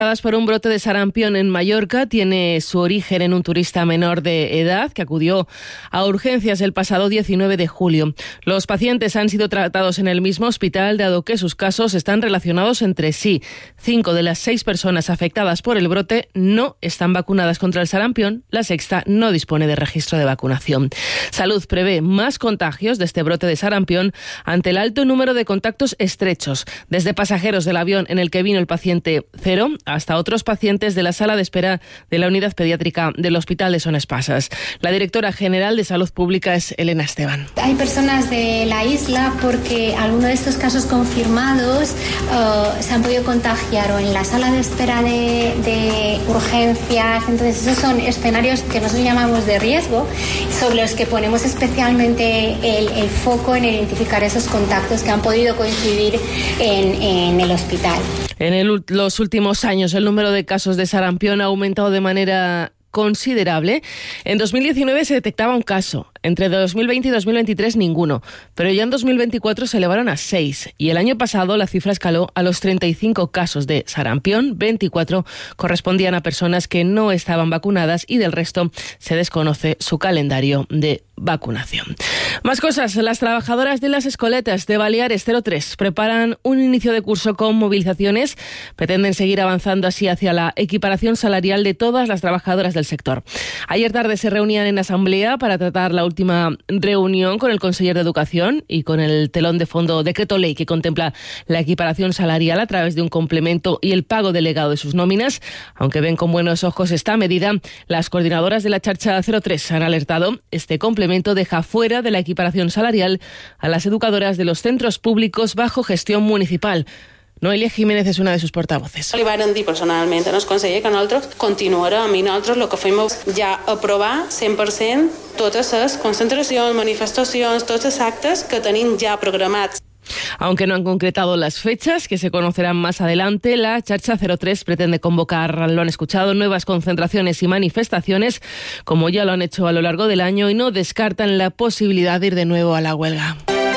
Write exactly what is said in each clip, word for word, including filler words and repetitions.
Por un brote de sarampión en Mallorca tiene su origen en un turista menor de edad que acudió a urgencias el pasado diecinueve de julio. Los pacientes han sido tratados en el mismo hospital, dado que sus casos están relacionados entre sí. Cinco de las seis personas afectadas por el brote no están vacunadas contra el sarampión. La sexta no dispone de registro de vacunación. Salud prevé más contagios de este brote de sarampión ante el alto número de contactos estrechos, desde pasajeros del avión en el que vino el paciente cero hasta otros pacientes de la sala de espera de la unidad pediátrica del Hospital de Son Espasas. La directora general de Salud Pública es Elena Esteban. Hay personas de la isla porque algunos de estos casos confirmados uh, se han podido contagiar o en la sala de espera de, de urgencias. Entonces esos son escenarios que nosotros llamamos de riesgo, sobre los que ponemos especialmente el, el foco en identificar esos contactos que han podido coincidir en, en el hospital. En el, los últimos años, el número de casos de sarampión ha aumentado de manera considerable. En dos mil diecinueve se detectaba un caso. Entre dos mil veinte y dos mil veintitrés ninguno, pero ya en dos mil veinticuatro se elevaron a seis y el año pasado la cifra escaló a los treinta y cinco casos de sarampión, veinticuatro correspondían a personas que no estaban vacunadas y del resto se desconoce su calendario de vacunación. Más cosas, las trabajadoras de las escoletas de Baleares cero tres preparan un inicio de curso con movilizaciones, pretenden seguir avanzando así hacia la equiparación salarial de todas las trabajadoras del sector. Ayer tarde se reunían en asamblea para tratar la última reunión con el conseller de Educación y con el telón de fondo decreto ley que contempla la equiparación salarial a través de un complemento y el pago delegado de sus nóminas. Aunque ven con buenos ojos esta medida, las coordinadoras de la Xarxa cero tres han alertado este complemento deja fuera de la equiparación salarial a las educadoras de los centros públicos bajo gestión municipal. Noelia Jiménez és una de sus portavoces. Li van dir personalment al conseller que nosaltres continuarem i nosaltres el que fem és ja aprovar cent per cent totes les concentracions, manifestacions, tots els actes que tenim ja programats. Aunque no han concretado las fechas, que se conocerán más adelante, la Xarxa cero tres pretende convocar, lo han escuchado, nuevas concentraciones y manifestaciones, como ya lo han hecho a lo largo del año, y no descartan la posibilidad de ir de nuevo a la huelga.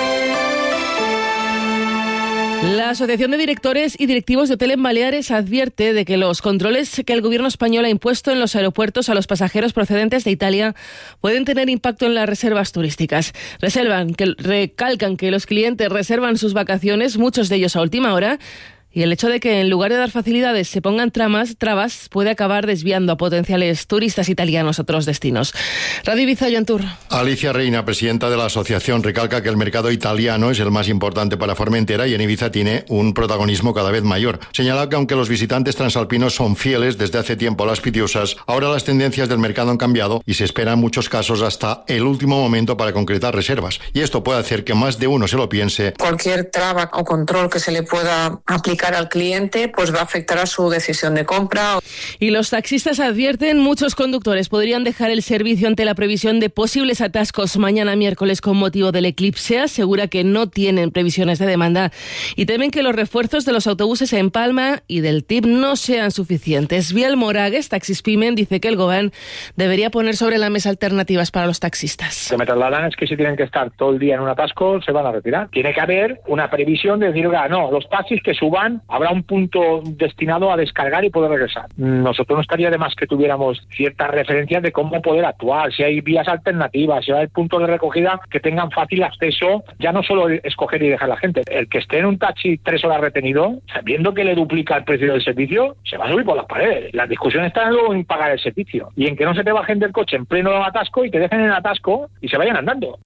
La Asociación de Directores y Directivos de Hotel en Baleares advierte de que los controles que el gobierno español ha impuesto en los aeropuertos a los pasajeros procedentes de Italia pueden tener impacto en las reservas turísticas. Reservan que, recalcan que los clientes reservan sus vacaciones, muchos de ellos a última hora, y el hecho de que en lugar de dar facilidades se pongan tramas, trabas puede acabar desviando a potenciales turistas italianos a otros destinos. Radio Ibiza, Joan Tur. Alicia Reina, presidenta de la asociación, recalca que el mercado italiano es el más importante para Formentera y en Ibiza tiene un protagonismo cada vez mayor. Señala que aunque los visitantes transalpinos son fieles desde hace tiempo a las Pitiusas, ahora las tendencias del mercado han cambiado y se espera en muchos casos hasta el último momento para concretar reservas. Y esto puede hacer que más de uno se lo piense. Cualquier traba o control que se le pueda aplicar al cliente pues va a afectar a su decisión de compra. Y los taxistas advierten, muchos conductores podrían dejar el servicio ante la previsión de posibles atascos mañana miércoles con motivo del eclipse. Asegura que no tienen previsiones de demanda y temen que los refuerzos de los autobuses en Palma y del T I B no sean suficientes. Biel Moragues, Taxispimen, dice que el Gobierno debería poner sobre la mesa alternativas para los taxistas. Lo que me trasladan es que si tienen que estar todo el día en un atasco se van a retirar. Tiene que haber una previsión de decir, oiga, no, los taxis que suban habrá un punto destinado a descargar y poder regresar. Nosotros no estaría de más que tuviéramos ciertas referencias de cómo poder actuar, si hay vías alternativas, si hay puntos de recogida que tengan fácil acceso, ya no solo escoger y dejar a la gente. El que esté en un taxi tres horas retenido, sabiendo que le duplica el precio del servicio, se va a subir por las paredes. La discusión está luego en pagar el servicio y en que no se te bajen del coche en pleno atasco y te dejen en el atasco y se vayan andando.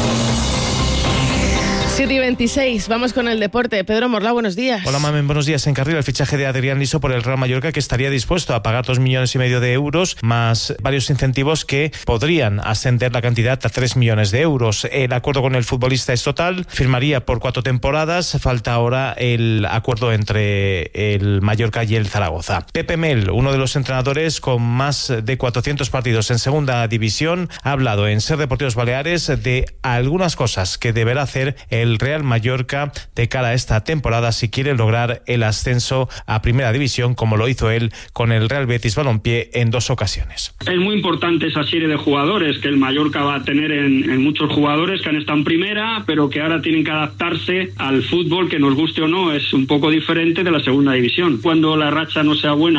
siete y veintiséis, vamos con el deporte. Pedro Morla, buenos días. Hola, Mamen, buenos días. En carril el fichaje de Adrián Liso por el Real Mallorca, que estaría dispuesto a pagar dos millones y medio de euros, más varios incentivos que podrían ascender la cantidad a tres millones de euros. El acuerdo con el futbolista es total, firmaría por cuatro temporadas, falta ahora el acuerdo entre el Mallorca y el Zaragoza. Pepe Mel, uno de los entrenadores con más de cuatrocientos partidos en segunda división, ha hablado en Ser Deportivos Baleares de algunas cosas que deberá hacer el el Real Mallorca de cara a esta temporada si quiere lograr el ascenso a Primera División, como lo hizo él con el Real Betis Balompié en dos ocasiones. Es muy importante esa serie de jugadores que el Mallorca va a tener en, en muchos jugadores que han estado en Primera, pero que ahora tienen que adaptarse al fútbol que, nos guste o no, es un poco diferente de la Segunda División. Cuando la racha no sea buena